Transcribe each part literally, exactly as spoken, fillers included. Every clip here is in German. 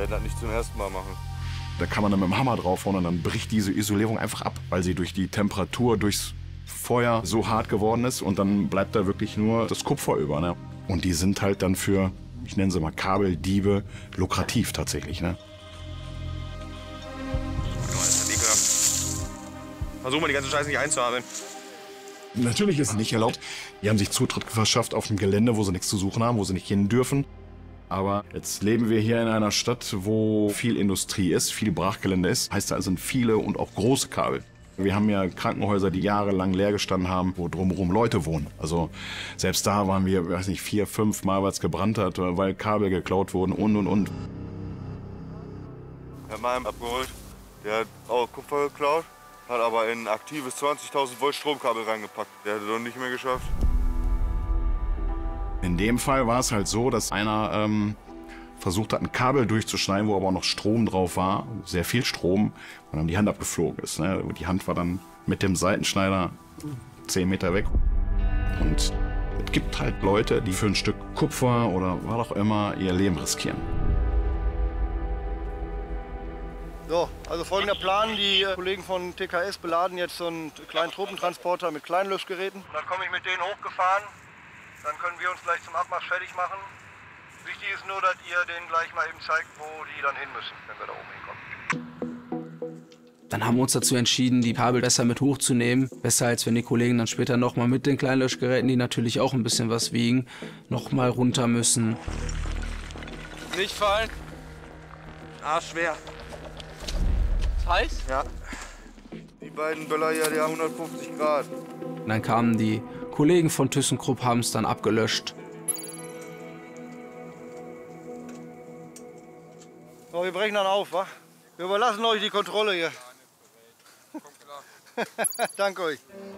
werden das nicht zum ersten Mal machen. Da kann man dann mit dem Hammer draufhauen und dann bricht diese Isolierung einfach ab, weil sie durch die Temperatur, durchs Feuer so hart geworden ist und dann bleibt da wirklich nur das Kupfer über. Ne? Und die sind halt dann für, ich nenne sie mal Kabeldiebe, lukrativ tatsächlich. Ne? Versuchen wir die ganze Scheiße nicht einzuatmen. Natürlich ist es nicht erlaubt. Die haben sich Zutritt verschafft auf dem Gelände, wo sie nichts zu suchen haben, wo sie nicht hin dürfen. Aber jetzt leben wir hier in einer Stadt, wo viel Industrie ist, viel Brachgelände ist. Heißt, da sind viele und auch große Kabel. Wir haben ja Krankenhäuser, die jahrelang leer gestanden haben, wo drumherum Leute wohnen. Also selbst da waren wir, weiß nicht, vier, fünf Mal, weil es gebrannt hat, weil Kabel geklaut wurden und, und, und. Ich habe meinen abgeholt, der hat auch Kupfer geklaut, hat aber in ein aktives zwanzigtausend Volt Stromkabel reingepackt. Der hat es doch nicht mehr geschafft. In dem Fall war es halt so, dass einer ähm, versucht hat, ein Kabel durchzuschneiden, wo aber auch noch Strom drauf war, sehr viel Strom, und dann die Hand abgeflogen ist. Ne? Die Hand war dann mit dem Seitenschneider zehn Meter weg. Und es gibt halt Leute, die für ein Stück Kupfer oder was auch immer ihr Leben riskieren. So, also folgender Plan. Die Kollegen von T K S beladen jetzt so einen kleinen Truppentransporter mit kleinen Löschgeräten. Dann komme ich mit denen hochgefahren. Dann können wir uns gleich zum Abmarsch fertig machen. Wichtig ist nur, dass ihr denen gleich mal eben zeigt, wo die dann hin müssen, wenn wir da oben hinkommen. Dann haben wir uns dazu entschieden, die Kabel besser mit hochzunehmen. Besser, als wenn die Kollegen dann später nochmal mit den kleinen Löschgeräten, die natürlich auch ein bisschen was wiegen, nochmal runter müssen. Nicht fallen. Ah, schwer. Ist heiß? Ja. Die beiden Böller hier, die haben hundertfünfzig Grad. Und dann kamen die Kollegen von ThyssenKrupp, haben es dann abgelöscht. So, wir brechen dann auf, wa? Wir überlassen euch die Kontrolle hier. Danke euch.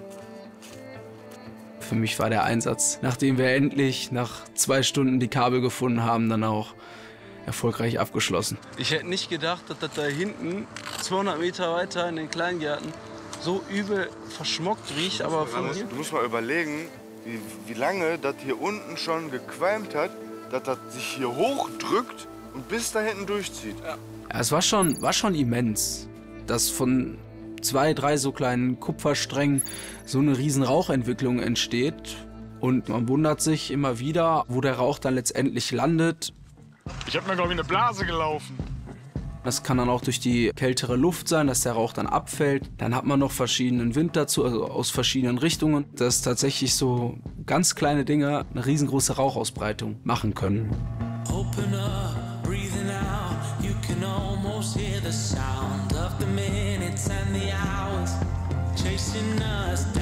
Für mich war der Einsatz, nachdem wir endlich nach zwei Stunden die Kabel gefunden haben, dann auch erfolgreich abgeschlossen. Ich hätte nicht gedacht, dass das da hinten, zweihundert Meter weiter in den Kleingärten, so übel verschmockt riecht, aber von hier... Du musst mal überlegen, wie, wie lange das hier unten schon gequalmt hat, dass das sich hier hochdrückt und bis da hinten durchzieht. Ja. Ja, es war schon, war schon immens, dass von zwei, drei so kleinen Kupfersträngen so eine riesen Rauchentwicklung entsteht. Und man wundert sich immer wieder, wo der Rauch dann letztendlich landet. Ich habe mir, glaube ich, eine Blase gelaufen. Das kann dann auch durch die kältere Luft sein, dass der Rauch dann abfällt. Dann hat man noch verschiedenen Wind dazu, also aus verschiedenen Richtungen, dass tatsächlich so ganz kleine Dinge eine riesengroße Rauchausbreitung machen können. Open up, breathing out, you can almost hear the sound of the minutes and the hours chasing us down.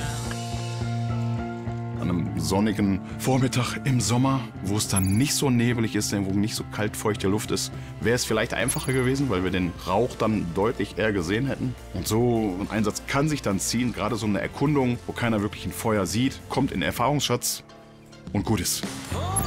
An einem sonnigen Vormittag im Sommer, wo es dann nicht so nebelig ist, wo nicht so kalt feuchte Luft ist, wäre es vielleicht einfacher gewesen, weil wir den Rauch dann deutlich eher gesehen hätten. Und so ein Einsatz kann sich dann ziehen, gerade so eine Erkundung, wo keiner wirklich ein Feuer sieht, kommt in den Erfahrungsschatz und gut ist.